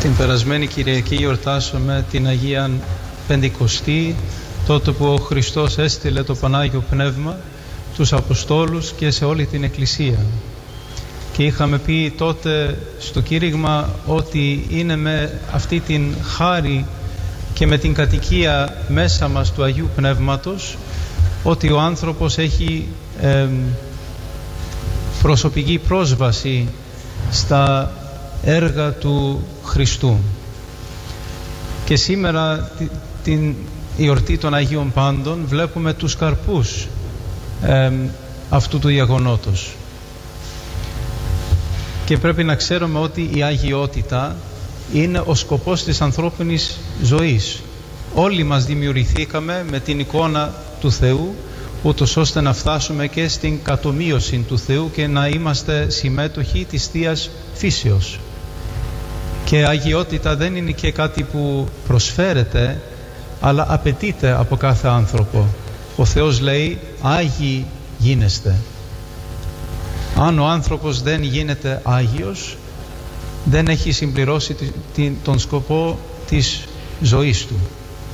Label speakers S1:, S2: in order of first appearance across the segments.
S1: Την περασμένη Κυριακή γιορτάσαμε την Αγία Πεντηκοστή, τότε που ο Χριστός έστειλε το Πανάγιο Πνεύμα τους Αποστόλους και σε όλη την Εκκλησία. Και είχαμε πει τότε στο κήρυγμα ότι είναι με αυτή την χάρη και με την κατοικία μέσα μας του Αγίου Πνεύματος ότι ο άνθρωπος έχει προσωπική πρόσβαση στα έργα του Χριστού. Και σήμερα την εορτή των Αγίων Πάντων βλέπουμε τους καρπούς αυτού του γεγονότος. Και πρέπει να ξέρουμε ότι η αγιότητα είναι ο σκοπός της ανθρώπινης ζωής. Όλοι μας δημιουργηθήκαμε με την εικόνα του Θεού, ούτως ώστε να φτάσουμε και στην κατομοίωση του Θεού και να είμαστε συμμέτοχοι της Θείας Φύσεως. Και αγιότητα δεν είναι και κάτι που προσφέρεται, αλλά απαιτείται από κάθε άνθρωπο. Ο Θεός λέει «Άγιοι γίνεστε». Αν ο άνθρωπος δεν γίνεται Άγιος, δεν έχει συμπληρώσει τον σκοπό της ζωής του.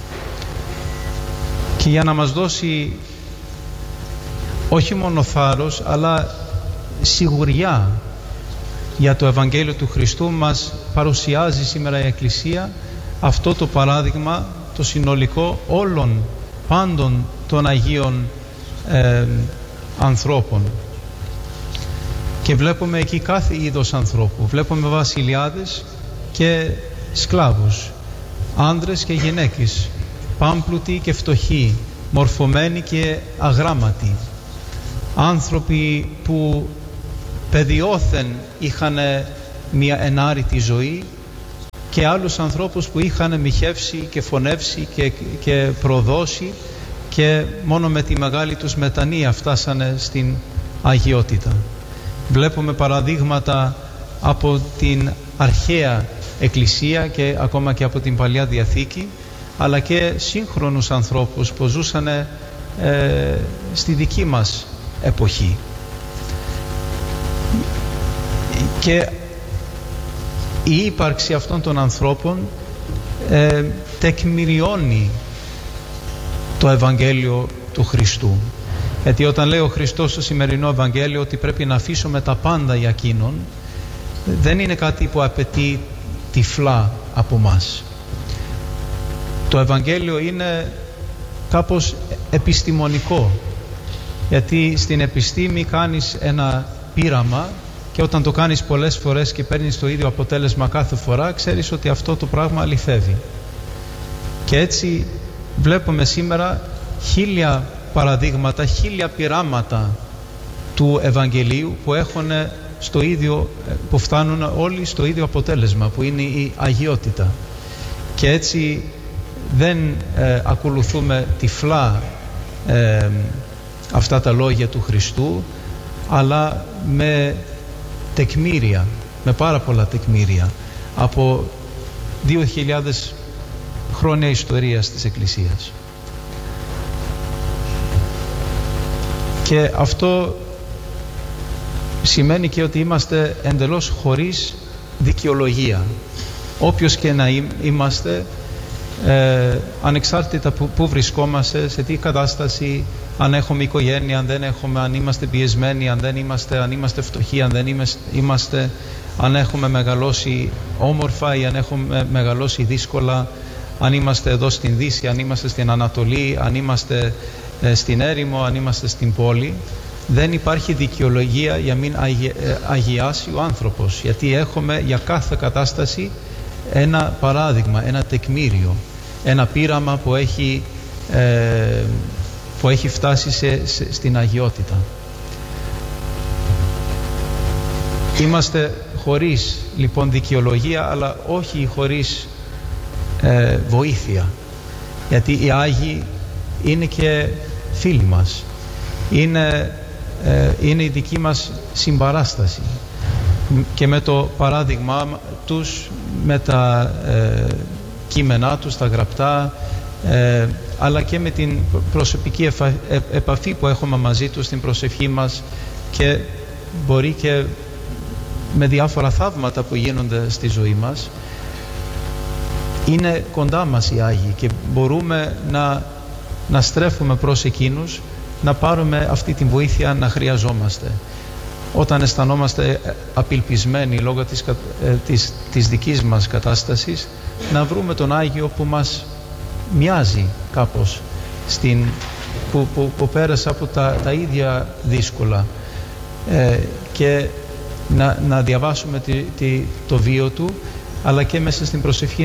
S1: Και για να μας δώσει όχι μόνο θάρρος, αλλά σιγουριά για το Ευαγγέλιο του Χριστού, μας παρουσιάζει σήμερα η Εκκλησία αυτό το παράδειγμα, το συνολικό όλων πάντων των Αγίων ανθρώπων. Και βλέπουμε εκεί κάθε είδος ανθρώπου. Βλέπουμε βασιλιάδες και σκλάβους, άνδρες και γυναίκες, πάμπλουτοι και φτωχοί, μορφωμένοι και αγράμματοι, άνθρωποι που παιδιόθεν είχαν μια ενάρρητη ζωή και άλλους ανθρώπους που είχαν μοιχεύσει και φωνεύσει και προδώσει και μόνο με τη μεγάλη τους μετανία φτάσανε στην αγιότητα. Βλέπουμε παραδείγματα από την αρχαία Εκκλησία και ακόμα και από την Παλιά Διαθήκη, αλλά και σύγχρονους ανθρώπους που ζούσαν στη δική μας εποχή. Και η ύπαρξη αυτών των ανθρώπων τεκμηριώνει το Ευαγγέλιο του Χριστού. Γιατί όταν λέει ο Χριστός στο σημερινό Ευαγγέλιο ότι πρέπει να αφήσουμε τα πάντα για Εκείνον, δεν είναι κάτι που απαιτεί τυφλά από μας. Το Ευαγγέλιο είναι κάπως επιστημονικό, γιατί στην επιστήμη κάνεις ένα πείραμα και όταν το κάνεις πολλές φορές και παίρνεις το ίδιο αποτέλεσμα κάθε φορά, ξέρεις ότι αυτό το πράγμα αληθεύει. Και έτσι βλέπουμε σήμερα 1000 παραδείγματα, 1000 πειράματα του Ευαγγελίου που φτάνουν όλοι στο ίδιο αποτέλεσμα, που είναι η αγιότητα. Και έτσι δεν ακολουθούμε τυφλά αυτά τα λόγια του Χριστού, αλλά με τεκμήρια, με πάρα πολλά τεκμήρια από 2.000 χρόνια ιστορίας της Εκκλησίας. Και αυτό σημαίνει και ότι είμαστε εντελώς χωρίς δικαιολογία. Όποιος και να είμαστε, ανεξάρτητα που βρισκόμαστε, σε τι κατάσταση, αν έχουμε οικογένεια, αν δεν έχουμε, αν είμαστε πιεσμένοι, αν δεν είμαστε, αν είμαστε φτωχοί, αν δεν είμαστε, αν έχουμε μεγαλώσει όμορφα ή αν έχουμε μεγαλώσει δύσκολα, αν είμαστε εδώ στην Δύση, αν είμαστε στην Ανατολή, αν είμαστε στην έρημο, αν είμαστε στην πόλη, δεν υπάρχει δικαιολογία για μην αγιάσει ο άνθρωπος, γιατί έχουμε για κάθε κατάσταση ένα παράδειγμα, ένα τεκμήριο, ένα πείραμα που έχει φτάσει στην αγιότητα. Είμαστε χωρίς λοιπόν δικαιολογία, αλλά όχι χωρίς βοήθεια, γιατί οι Άγιοι είναι και φίλοι μας, είναι η δική μας συμπαράσταση, και με το παράδειγμα τους, με τα κείμενά τους, τα γραπτά, αλλά και με την προσωπική επαφή που έχουμε μαζί τους στην προσευχή μας, και μπορεί και με διάφορα θαύματα που γίνονται στη ζωή μας, είναι κοντά μας οι Άγιοι και μπορούμε να στρέφουμε προς εκείνους, να πάρουμε αυτή την βοήθεια να χρειαζόμαστε. Όταν αισθανόμαστε απελπισμένοι λόγω της δικής μας κατάστασης, να βρούμε τον Άγιο που μας μοιάζει κάπως, που πέρασε από τα ίδια δύσκολα, και να διαβάσουμε το βίο του, αλλά και μέσα στην προσευχή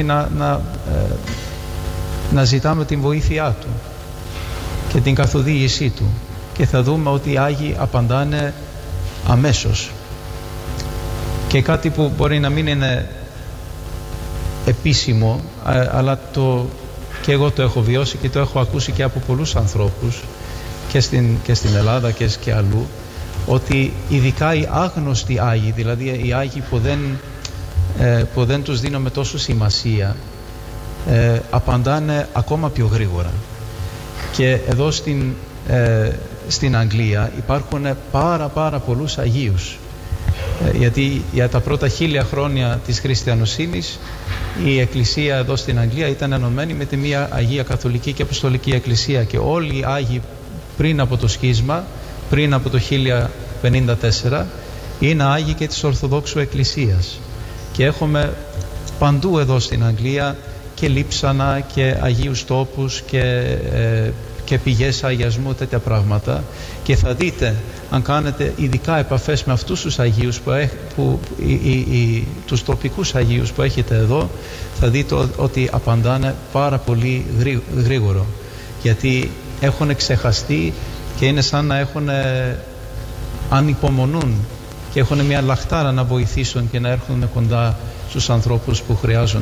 S1: να ζητάμε την βοήθειά του και την καθοδήγησή του, και θα δούμε ότι οι Άγιοι απαντάνε αμέσως. Και κάτι που μπορεί να μην είναι επίσημο, αλλά και εγώ το έχω βιώσει και το έχω ακούσει και από πολλούς ανθρώπους και στην Ελλάδα και αλλού, ότι ειδικά οι άγνωστοι Άγιοι, δηλαδή οι Άγιοι που δεν τους δίνουμε τόσο σημασία, απαντάνε ακόμα πιο γρήγορα. Και εδώ στην Αγγλία υπάρχουν πάρα πολλούς Αγίους, γιατί για τα πρώτα 1000 χρόνια της χριστιανοσύνης η Εκκλησία εδώ στην Αγγλία ήταν ενωμένη με τη μία Αγία Καθολική και Αποστολική Εκκλησία, και όλοι οι Άγιοι πριν από το σχίσμα, πριν από το 1054, είναι Άγιοι και της Ορθοδόξου Εκκλησίας, και έχουμε παντού εδώ στην Αγγλία και λείψανα και Αγίους τόπους και πηγές αγιασμού, τέτοια πράγματα. Και θα δείτε, αν κάνετε ειδικά επαφές με αυτούς τους Αγίους τους τοπικούς Αγίους που έχετε εδώ, θα δείτε ότι απαντάνε πάρα πολύ γρήγορο, γιατί έχουν ξεχαστεί και είναι σαν να ανυπομονούν και έχουν μια λαχτάρα να βοηθήσουν και να έρχονται κοντά στους ανθρώπους που χρειάζονται